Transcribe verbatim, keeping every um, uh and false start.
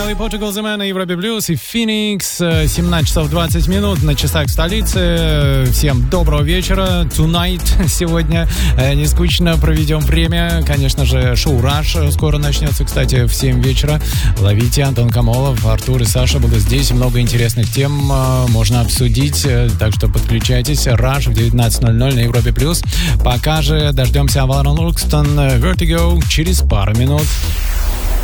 и Portugal The Man на Европе Плюс и Phoenix. семнадцать часов двадцать минут на часах в столице. Всем доброго вечера. Tonight сегодня не скучно проведем время. Конечно же, шоу Rush скоро начнется, кстати, в семь вечера. Ловите. Антон Камолов, Артур и Саша будут здесь. Много интересных тем можно обсудить. Так что подключайтесь. Rush в девятнадцать ноль ноль на Европе Плюс. Пока же дождемся Авалон Лукстон Vertigo через пару минут.